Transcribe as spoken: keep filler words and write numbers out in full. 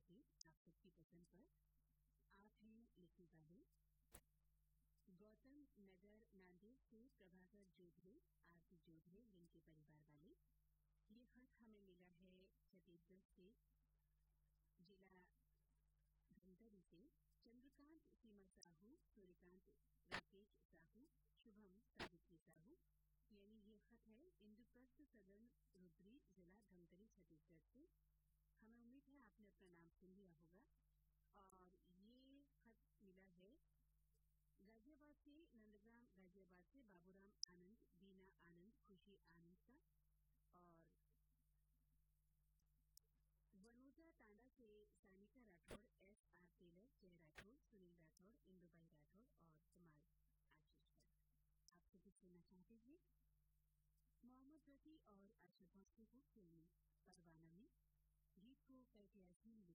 थे आप सबकी पसंद पर। आप हैं लिखने वाले गौतम नगर नांदेड़ से प्रभाकर जोधे, आरती जोधे जिनके परिवार वाले। ये खत हमें मिला है छत्तीसगढ़ से, जिला धमतरी से। चंद्रकांत सीमा साहू, सूर्यकांत राकेश साहू, शुभम सावित्री साहू, यानी ये खत है इंद्रप्रस्थ सदन रुद्री, जिला धमतरी, छत्तीसगढ़ से। हमें उम्मीद है आपने अपना नाम सुन लिया होगा। और ये खत मिला है गाजियाबाद से, नंदग्राम गाजियाबाद से बाबूराम आनंद, बीना आनंद, खुशी आनंद का। और वनोजा टांडा से Sanika Rathore, S R Taylor, जय राठौड़, सुनील राठौड़, इंदुबाई राठौड़ और कुमार आशीष का। आपसे कुछ सुनना चाहते हैं मोहम्मद रफी और अशरफ भोसले को फिल्म परवाना में गीत को कैफियासी ने